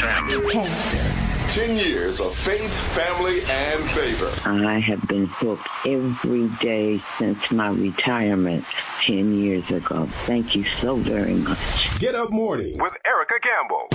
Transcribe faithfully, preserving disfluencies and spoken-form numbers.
M. ten. Ten years of faith, family, and favor. I have been hooked every day since my retirement ten years ago. Thank you so very much. Get Up Mornings with Erica Campbell.